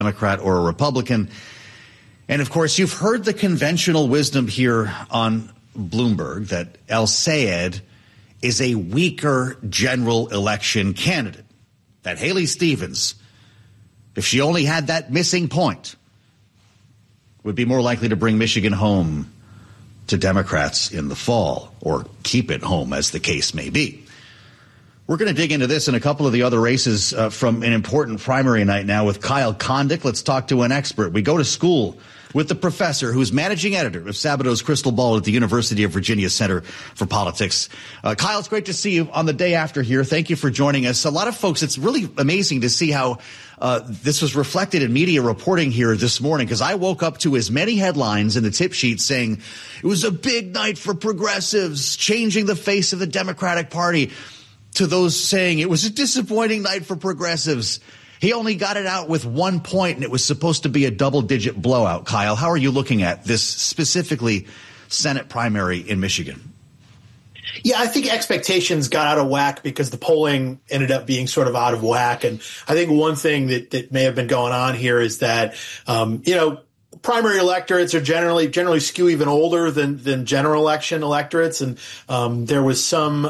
Democrat or a Republican. And of course, you've heard the conventional wisdom here on Bloomberg that El-Sayed is a weaker general election candidate. That Haley Stevens, if she only had that missing point, would be more likely to bring Michigan home to Democrats in the fall, or keep it home, as the case may be. We're going to dig into this and a couple of the other races from an important primary night now with Kyle Kondik. Let's talk to an expert. We go to school with the professor who's managing editor of Sabado's Crystal Ball at the University of Virginia Center for Politics. Kyle, it's great to see you on the day after here. Thank you for joining us. A lot of folks, it's really amazing to see how this was reflected in media reporting here this morning, because I woke up to as many headlines in the tip sheet saying it was a big night for progressives, changing the face of the Democratic Party, to those saying it was a disappointing night for progressives. He only got it out with 1 point, and it was supposed to be a double-digit blowout. Kyle, how are you looking at this specifically Senate primary in Michigan? Yeah, I think expectations got out of whack because the polling ended up being sort of out of whack. And I think one thing that may have been going on here is that, primary electorates are generally skew even older than general election electorates. And there was some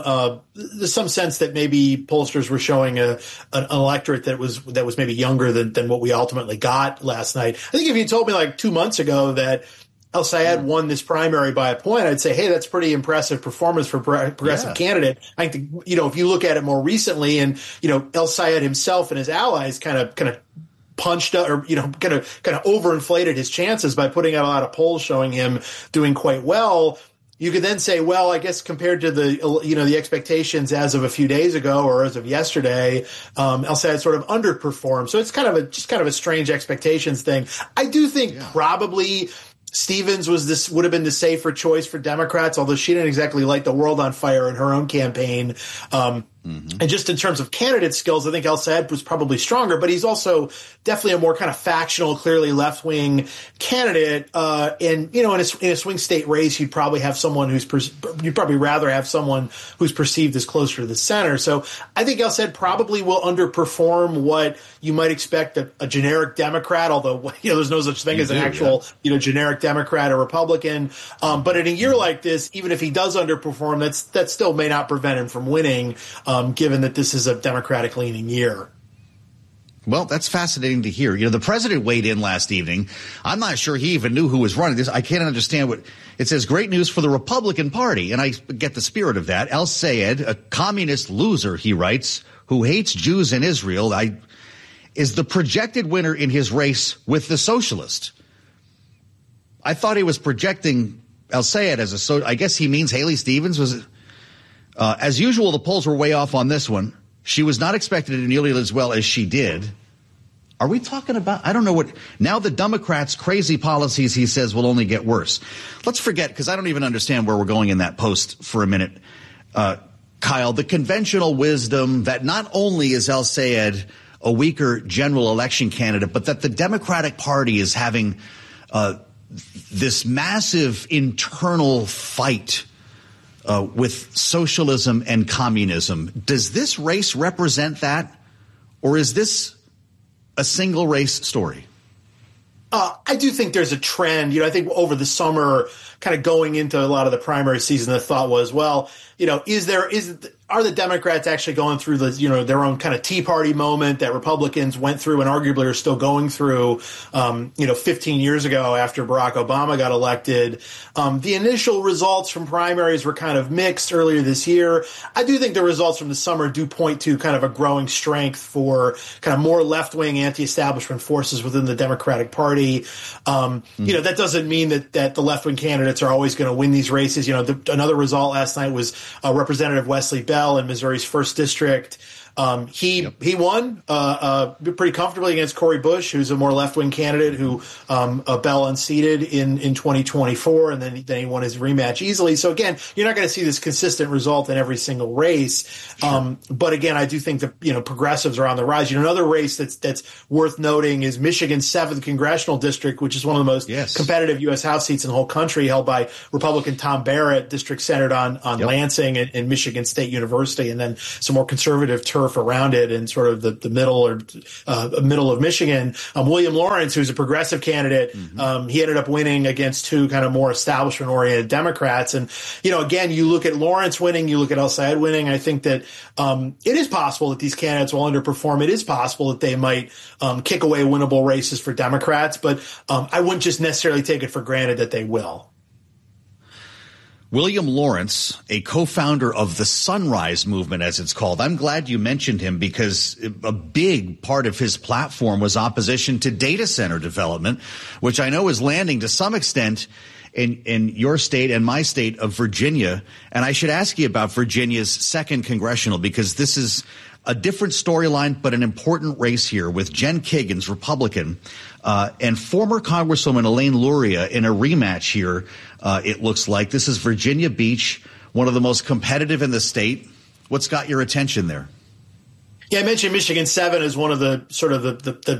sense that maybe pollsters were showing an electorate that was maybe younger than what we ultimately got last night. I think if you told me like 2 months ago that El-Sayed won this primary by a point, I'd say, hey, that's pretty impressive performance for progressive candidate. I think, if you look at it more recently and, El-Sayed himself and his allies kind of punched up or, kind of overinflated his chances by putting out a lot of polls showing him doing quite well. You could then say, well, I guess compared to the expectations as of a few days ago or as of yesterday, El-Sayed sort of underperformed. So it's kind of a strange expectations thing. I do think probably Stevens would have been the safer choice for Democrats, although she didn't exactly light the world on fire in her own campaign. And just in terms of candidate skills, I think El-Sayed was probably stronger, but he's also definitely a more kind of factional, clearly left-wing candidate. And, in a swing state race, you'd probably have someone you'd probably rather have someone who's perceived as closer to the center. So I think El-Sayed probably will underperform what you might expect a generic Democrat, although, there's no such thing as an actual, generic Democrat or Republican. But in a year like this, even if he does underperform, that still may not prevent him from winning, given that this is a Democratic-leaning year. Well, that's fascinating to hear. The president weighed in last evening. I'm not sure he even knew who was running this. I can't understand what it says. Great news for the Republican Party. And I get the spirit of that. El-Sayed, a communist loser, he writes, who hates Jews and Israel, is the projected winner in his race with the socialist. I thought he was projecting El-Sayed as I guess he means Haley Stevens was. As usual, the polls were way off on this one. She was not expected to do nearly as well as she did. Are we talking about, I don't know what, now the Democrats' crazy policies, he says, will only get worse. Let's forget, because I don't even understand where we're going in that post for a minute. Kyle, the conventional wisdom that not only is El-Sayed a weaker general election candidate, but that the Democratic Party is having this massive internal fight with socialism and communism. Does this race represent that, or is this a single race story? I do think there's a trend. I think over the summer, kind of going into a lot of the primary season, the thought was, well, are the Democrats actually going through their own kind of Tea Party moment that Republicans went through and arguably are still going through, 15 years ago after Barack Obama got elected. The initial results from primaries were kind of mixed earlier this year. I do think the results from the summer do point to kind of a growing strength for kind of more left-wing anti-establishment forces within the Democratic Party. That doesn't mean that the left-wing candidates are always going to win these races. Another result last night was Representative Wesley Bell in Missouri's 1st District. He won pretty comfortably against Cori Bush, who's a more left-wing candidate who Bell unseated in 2024, and then he won his rematch easily. So again, you're not going to see this consistent result in every single race. Sure. But again, I do think that progressives are on the rise. Another race that's worth noting is Michigan's 7th congressional district, which is one of the most competitive U.S. House seats in the whole country, held by Republican Tom Barrett, district centered on Lansing and Michigan State University, and then some more conservative turf turf around it in sort of the middle of Michigan. William Lawrence, who's a progressive candidate, he ended up winning against two kind of more establishment-oriented Democrats. And, again, you look at Lawrence winning, you look at El-Sayed winning. I think that it is possible that these candidates will underperform. It is possible that they might kick away winnable races for Democrats, but I wouldn't just necessarily take it for granted that they will. William Lawrence, a co-founder of the Sunrise Movement, as it's called. I'm glad you mentioned him because a big part of his platform was opposition to data center development, which I know is landing to some extent in your state and my state of Virginia. And I should ask you about Virginia's 2nd congressional, because this is a different storyline, but an important race here with Jen Kiggans, Republican, and former Congresswoman Elaine Luria in a rematch here. It looks like this is Virginia Beach, one of the most competitive in the state. What's got your attention there? Yeah, I mentioned Michigan 7 is one of the sort of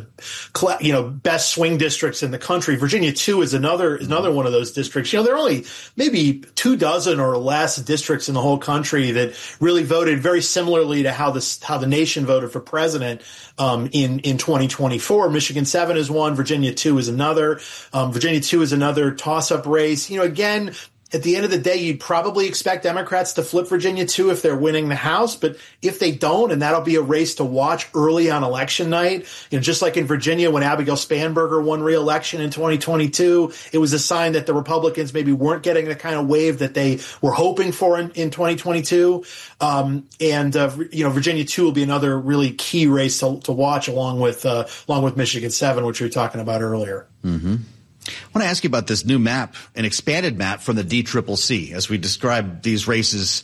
the best swing districts in the country. Virginia 2 is another one of those districts. There are only maybe 24 or less districts in the whole country that really voted very similarly to how the nation voted for president in 2024. Michigan 7 is one. Virginia 2 is another. Virginia 2 is another toss-up race. Again, at the end of the day, you'd probably expect Democrats to flip Virginia 2 if they're winning the House. But if they don't, and that'll be a race to watch early on election night, just like in Virginia when Abigail Spanberger won re-election in 2022, it was a sign that the Republicans maybe weren't getting the kind of wave that they were hoping for in 2022. Virginia 2 will be another really key race to watch along with Michigan 7, which we were talking about earlier. Mm-hmm. I want to ask you about this new map, an expanded map from the DCCC. As we describe these races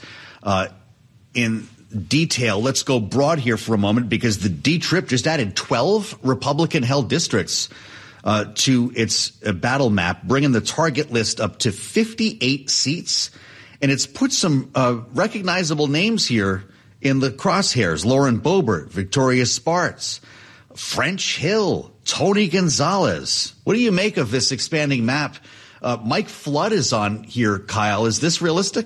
in detail, let's go broad here for a moment, because the D-Trip just added 12 Republican-held districts to its battle map, bringing the target list up to 58 seats. And it's put some recognizable names here in the crosshairs: Lauren Boebert, Victoria Spartz, French Hill, Tony Gonzalez. What do you make of this expanding map? Mike Flood is on here, Kyle. Is this realistic?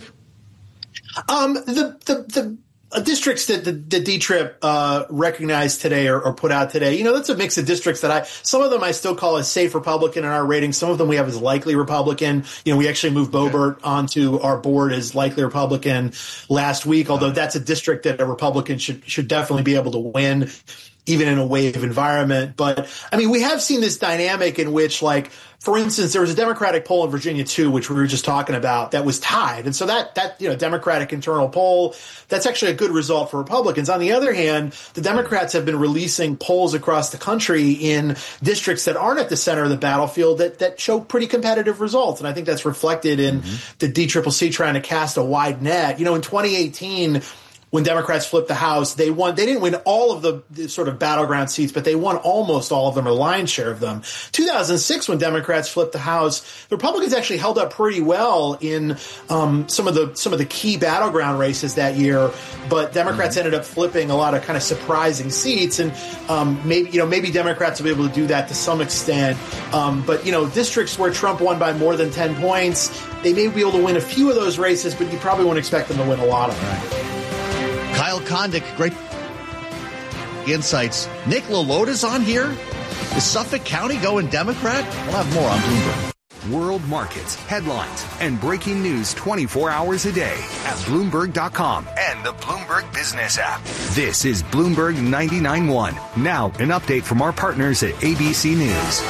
The districts that the D-Trip recognized today or put out today, that's a mix of districts that some of them I still call as safe Republican in our rating. Some of them we have as likely Republican. We actually moved Boebert onto our board as likely Republican last week, although that's a district that a Republican should definitely be able to win, even in a wave environment. But we have seen this dynamic in which, for instance, there was a Democratic poll in Virginia 2, which we were just talking about, that was tied. And so that Democratic internal poll, that's actually a good result for Republicans. On the other hand, the Democrats have been releasing polls across the country in districts that aren't at the center of the battlefield that show pretty competitive results. And I think that's reflected in the DCCC trying to cast a wide net. In 2018, when Democrats flipped the House, they didn't win all of the sort of battleground seats, but they won almost all of them, or the lion's share of them. 2006, when Democrats flipped the House, the Republicans actually held up pretty well in some of the key battleground races that year, but Democrats ended up flipping a lot of kind of surprising seats, and maybe Democrats will be able to do that to some extent. But districts where Trump won by more than 10 points, they may be able to win a few of those races, but you probably won't expect them to win a lot of them. Right. Kyle Kondik, great insights. Nick LaLota's on here. Is Suffolk County going Democrat? We'll have more on Bloomberg. World markets, headlines, and breaking news 24 hours a day at Bloomberg.com and the Bloomberg Business app. This is Bloomberg 99.1. Now, an update from our partners at ABC News.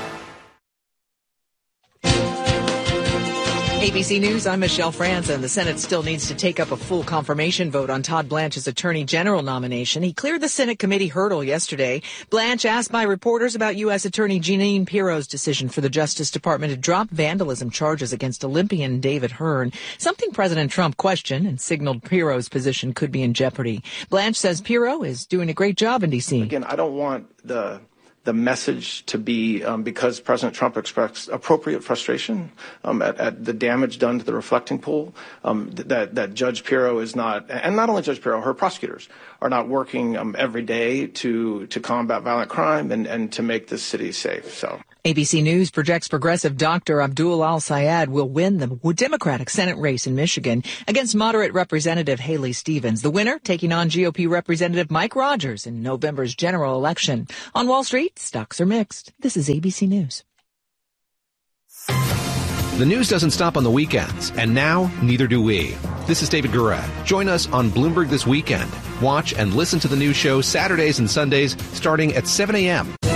ABC News, I'm Michelle Franzen. The Senate still needs to take up a full confirmation vote on Todd Blanche's Attorney General nomination. He cleared the Senate committee hurdle yesterday. Blanche asked by reporters about U.S. Attorney Jeanine Pirro's decision for the Justice Department to drop vandalism charges against Olympian David Hearn, something President Trump questioned and signaled Pirro's position could be in jeopardy. Blanche says Pirro is doing a great job in D.C. Again, I don't want the message to be because President Trump expressed appropriate frustration at the damage done to the reflecting pool, that Judge Pirro is not, and not only Judge Pirro, her prosecutors not working every day to combat violent crime and to make this city safe. So. ABC News projects progressive Dr. Abdul Al-Sayed will win the Democratic Senate race in Michigan against moderate Representative Haley Stevens. The winner taking on GOP Representative Mike Rogers in November's general election. On Wall Street, stocks are mixed. This is ABC News. The news doesn't stop on the weekends, and now neither do we. This is David Gurrat. Join us on Bloomberg This Weekend. Watch and listen to the news show Saturdays and Sundays starting at 7 a.m.